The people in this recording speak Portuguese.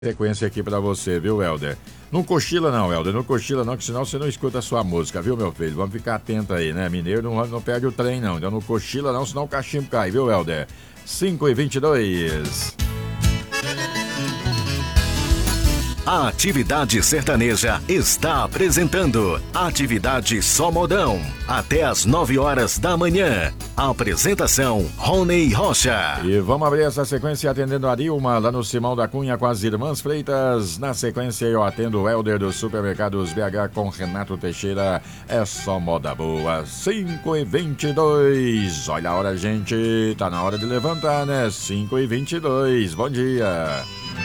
Sequência aqui pra você, viu, Helder? Não cochila não, Helder, não cochila não, que senão você não escuta a sua música, viu, meu filho? Vamos ficar atento aí, né? Mineiro não perde o trem, não. Então não cochila não, senão o cachimbo cai, viu, Helder? 5h22. A Atividade Sertaneja está apresentando Atividade Só Modão, até às 9 horas da manhã. Apresentação, Rony Rocha. E vamos abrir essa sequência atendendo a Dilma, lá no Simão da Cunha com as Irmãs Freitas. Na sequência eu atendo o Helder dos Supermercados BH com Renato Teixeira. É só moda boa. 5h22. Olha a hora, gente. Tá na hora de levantar, né? 5h22. Bom dia.